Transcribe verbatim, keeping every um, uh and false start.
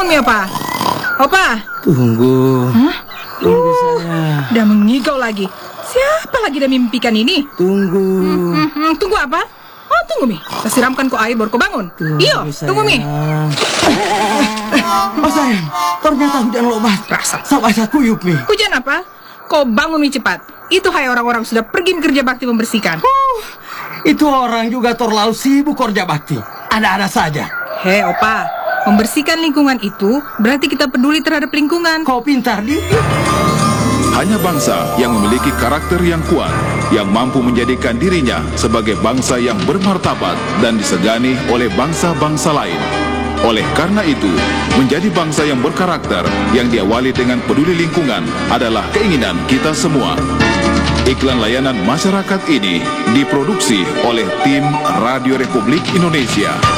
Mi, Opa. Opa. Tunggu. Hah? Tunggu saya. Udah mengigau lagi. Siapa lagi dah mimpikan ini? Tunggu. Hmm, hmm, hmm, tunggu apa? Oh, tunggu, Mi. Saya siramkan kau air baru kau bangun. Tunggu, Iyo, tunggu, Mi. Oh sayang, ternyata hujan lebat. Rasa. Sama saya kuyup, Mi. Hujan apa? Kau bangun, Mi, cepat. Itu hai orang-orang sudah pergi kerja bakti membersihkan. Uh, itu orang juga terlalu sibuk kerja bakti. Ada-ada saja. Hei, Opa. Membersihkan lingkungan itu berarti kita peduli terhadap lingkungan. Kau pintar, Di. Hanya bangsa yang memiliki karakter yang kuat, yang mampu menjadikan dirinya sebagai bangsa yang bermartabat dan disegani oleh bangsa-bangsa lain. Oleh karena itu, menjadi bangsa yang berkarakter, yang diawali dengan peduli lingkungan adalah keinginan kita semua. Iklan layanan masyarakat ini diproduksi oleh tim Radio Republik Indonesia.